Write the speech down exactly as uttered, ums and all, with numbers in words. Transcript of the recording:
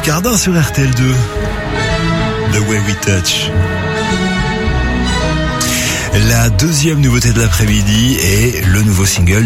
Philippe Cardin sur R T L deux. The Way We Touch. La deuxième nouveauté de l'après-midi est le nouveau single